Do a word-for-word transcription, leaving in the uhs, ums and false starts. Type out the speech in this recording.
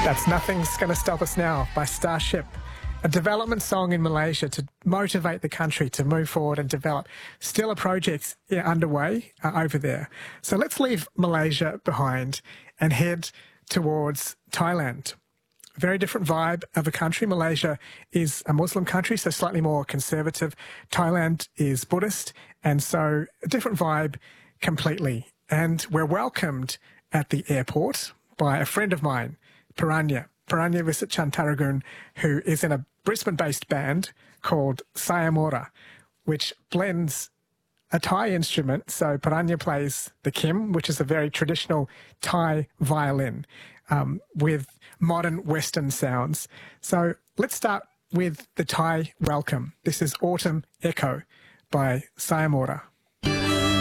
That's Nothing's Gonna Stop Us Now by Starship, a development song in Malaysia to motivate the country to move forward and develop. Still a project yeah, underway uh, over there. So let's leave Malaysia behind and head towards Thailand. Very different vibe of a country. Malaysia is a Muslim country, so slightly more conservative. Thailand is Buddhist, and so a different vibe completely. And we're welcomed at the airport by a friend of mine, Piranha, Piranha Visitchantaragun, who is in a Brisbane-based band called Sayamora, which blends a Thai instrument. So Piranha plays the kim, which is a very traditional Thai violin, um, with modern Western sounds. So let's start with the Thai welcome. This is Autumn Echo by Sayamora.